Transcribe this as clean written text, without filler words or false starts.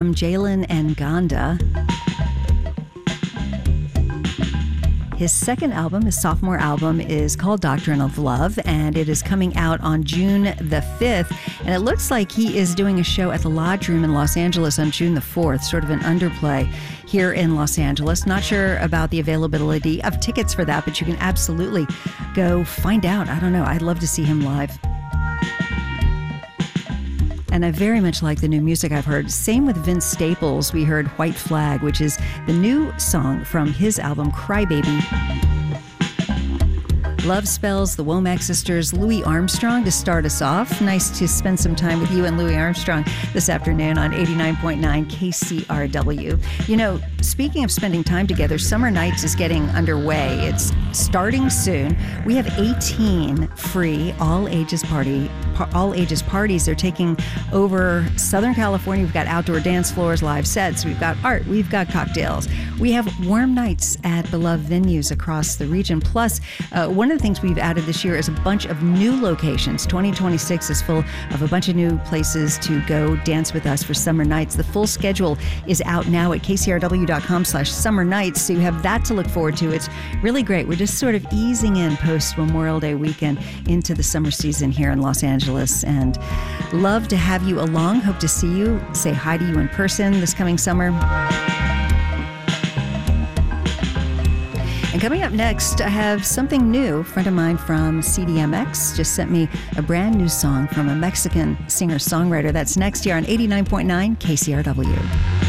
from Jalen Nganda. His second album, his sophomore album, is called Doctrine of Love, and it is coming out on June the 5th. And it looks like he is doing a show at the Lodge Room in Los Angeles on June the 4th, sort of an underplay here in Los Angeles. Not sure about the availability of tickets for that, but you can absolutely go find out. I don't know. I'd love to see him live. And I very much like the new music I've heard. Same with Vince Staples. We heard White Flag, which is the new song from his album Crybaby. Love Spells, the Womack Sisters, Louis Armstrong to start us off. Nice to spend some time with you and Louis Armstrong this afternoon on 89.9 KCRW. You know, speaking of spending time together, Summer Nights is getting underway. It's starting soon. We have 18 free all-ages parties. They're taking over Southern California. We've got outdoor dance floors, live sets. We've got art. We've got cocktails. We have warm nights at beloved venues across the region. Plus, one of the things we've added this year is a bunch of new locations. 2026 is full of a bunch of new places to go dance with us for Summer Nights. The full schedule is out now at kcrw.com/summer nights, so you have that to look forward to. It's really great. We're just sort of easing in post Memorial Day weekend into the summer season here in Los Angeles, and love to have you along. Hope to see you, say hi to you in person this coming summer. And coming up next, I have something new. A friend of mine from CDMX just sent me a brand new song from a Mexican singer-songwriter. That's next year on 89.9 KCRW.